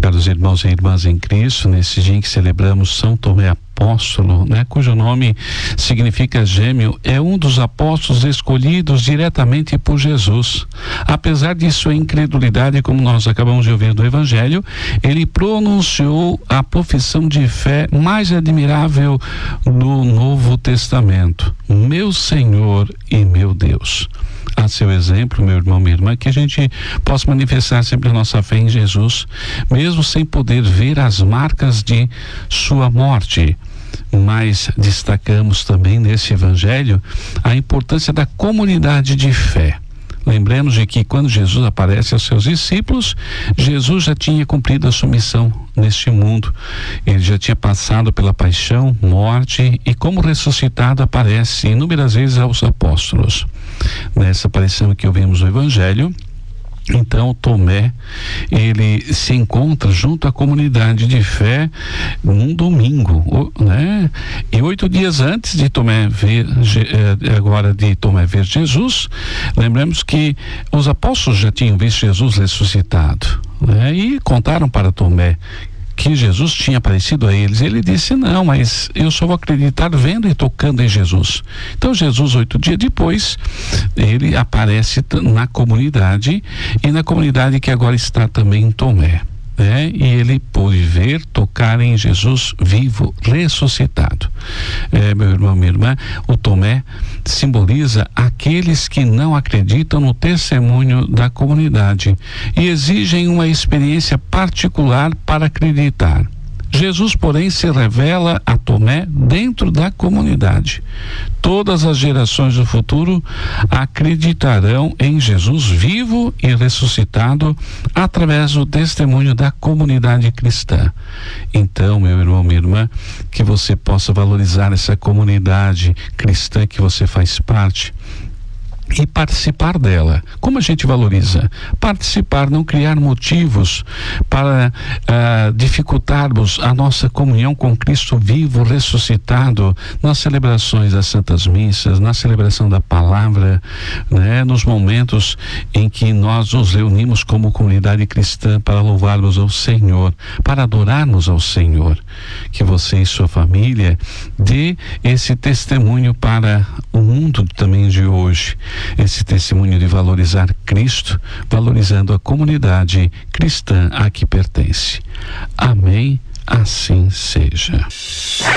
caros irmãos e irmãs em Cristo, nesse dia em que celebramos São Tomé Apóstolo, cujo nome significa gêmeo, é um dos apóstolos escolhidos diretamente por Jesus. Apesar de sua incredulidade, como nós acabamos de ouvir do Evangelho, ele pronunciou a profissão de fé mais admirável do Novo Testamento: meu Senhor e meu Deus. A seu exemplo, meu irmão, minha irmã, que a gente possa manifestar sempre a nossa fé em Jesus, mesmo sem poder ver as marcas de sua morte. Mas destacamos também nesse Evangelho a importância da comunidade de fé. Lembremos de que quando Jesus aparece aos seus discípulos, Jesus já tinha cumprido a sua missão neste mundo. Ele já tinha passado pela paixão, morte e, como ressuscitado, aparece inúmeras vezes aos apóstolos. Nessa aparição que ouvimos no Evangelho, então Tomé, ele se encontra junto à comunidade de fé num domingo, E 8 dias antes de Tomé ver Jesus, lembremos que os apóstolos já tinham visto Jesus ressuscitado, e contaram para Tomé que Jesus tinha aparecido a eles. Ele disse: não, mas eu só vou acreditar vendo e tocando em Jesus. Então Jesus, 8 dias depois, ele aparece na comunidade, e na comunidade que agora está também em Tomé, e ele pôde ver, tocar em Jesus vivo, ressuscitado. Meu irmão, minha irmã, o Tomé simboliza aqueles que não acreditam no testemunho da comunidade e exigem uma experiência particular para acreditar. Jesus, porém, se revela a Tomé dentro da comunidade. Todas as gerações do futuro acreditarão em Jesus vivo e ressuscitado através do testemunho da comunidade cristã. Então, meu irmão, minha irmã, que você possa valorizar essa comunidade cristã que você faz parte e participar dela. Como a gente valoriza? Participar, não criar motivos para dificultarmos a nossa comunhão com Cristo vivo, ressuscitado, nas celebrações das Santas Missas, na celebração da palavra, nos momentos em que nós nos reunimos como comunidade cristã para louvarmos ao Senhor, para adorarmos ao Senhor. Que você e sua família dê esse testemunho para o mundo também de hoje. Esse testemunho de valorizar Cristo, valorizando a comunidade cristã a que pertence. Amém, assim seja.